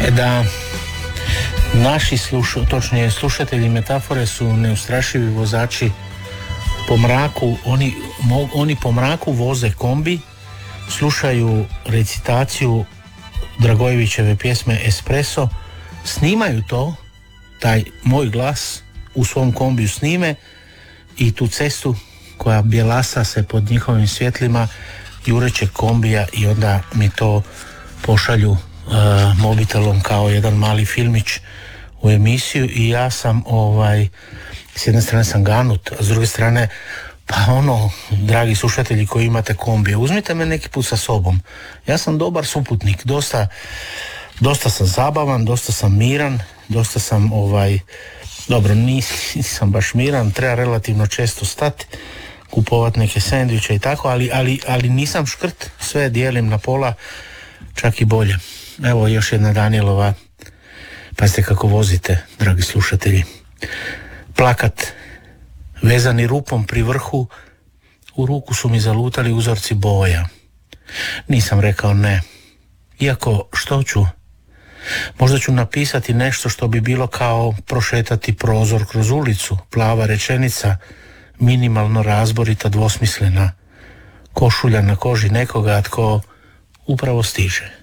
Da naši točnije slušatelji metafore su neustrašivi vozači po mraku, oni po mraku voze kombi, slušaju recitaciju Dragojevićeve pjesme Espresso, snimaju to, taj moj glas u svom kombiju snime i tu cestu koja bjelasa se pod njihovim svjetlima jureće kombija i onda mi to pošalju mobitelom kao jedan mali filmić u emisiju i ja sam s jedne strane sam ganut, a s druge strane pa dragi slušatelji koji imate kombije, uzmite me neki put sa sobom, ja sam dobar suputnik, dosta sam zabavan, dosta sam miran, dosta sam dobro, nisam baš miran, treba relativno često stati, kupovati neke sendviče i tako, ali nisam škrt, sve dijelim na pola, čak i bolje. Evo još jedna Danielova, pazite kako vozite, dragi slušatelji. Plakat, vezani rupom pri vrhu, u ruku su mi zalutali uzorci boja. Nisam rekao ne, iako što ću? Možda ću napisati nešto što bi bilo kao prošetati prozor kroz ulicu, plava rečenica, minimalno razborita, dvosmislena, košulja na koži nekoga tko upravo stiže.